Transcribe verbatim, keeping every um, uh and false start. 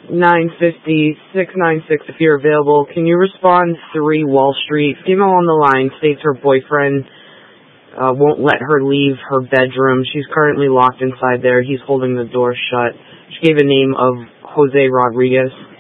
nine fifty, six nine six if you're available. Can you respond three Wall Street? Female on the line states her boyfriend uh, won't let her leave her bedroom. She's currently locked inside there. He's holding the door shut. She gave a name of Jose Rodriguez.